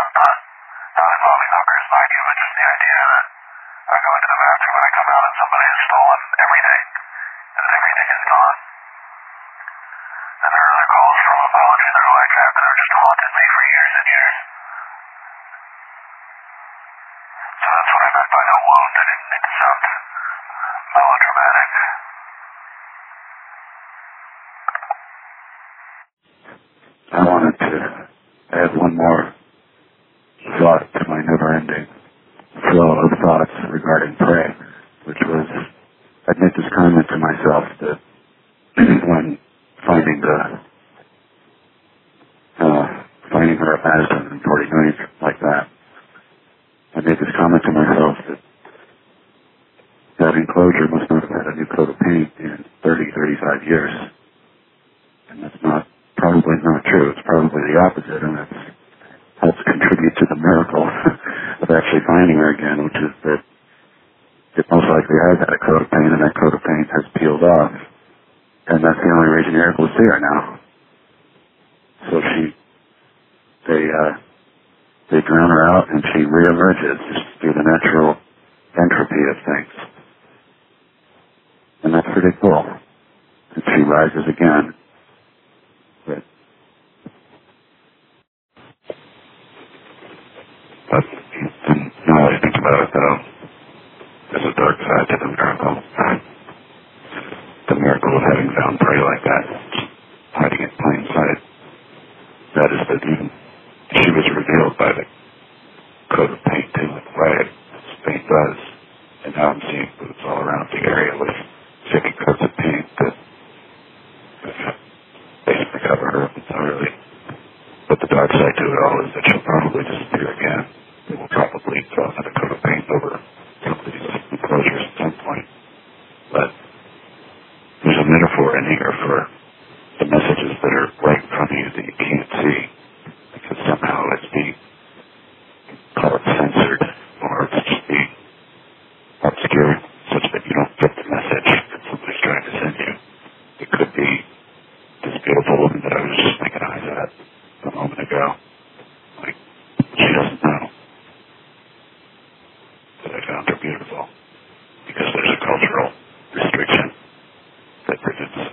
not involving hookers, mind you, but just the idea that I go into the bathroom and I come out and somebody has stolen everything, and everything is gone. And there are other calls from apologies that are like that have just haunted me for years and years. So that's what I meant by no wound. I didn't need to sound melodramatic. I wanted to add one more thought to my never-ending flow of thoughts regarding prey, which was, I'd made this comment to myself that when finding her at Madison and 49th like that, I made this comment to myself that enclosure must not have had a new coat of paint in 30, 35 years. And that's probably not true. It's probably the opposite, and it helps contribute to the miracle of actually finding her again, which is that it most likely has had a coat of paint, and that coat of paint has peeled off. And that's the only reason you're able to see her now. So they drown her out, and she reemerges just through the natural entropy of things. And that's pretty cool. And she rises again. But now I think about it, though, there's a dark side to the miracle. The miracle of having found prey like that, hiding in plain sight. That is that even she was revealed by the coat of paint too, in the way paint does. And now I'm seeing boots all around the area with thick coats of paint that basically cover her up entirely. But the dark side to it all is that she'll probably disappear again. It will probably draw another coat of paint over some of these enclosures at some point. But there's a metaphor in here for the messages that are right in front of you that you can't see, because somehow it's